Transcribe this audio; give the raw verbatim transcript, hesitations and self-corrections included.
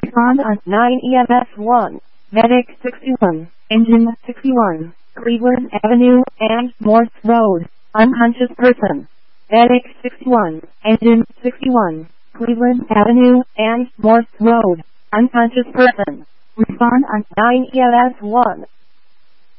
Respond on nine E M S one. Medic sixty-one. Engine sixty-one. Cleveland Avenue and Morse Road. Unconscious person. Medic sixty-one. Engine sixty-one. Cleveland Avenue and Morse Road. Unconscious person. Respond on nine E M S one.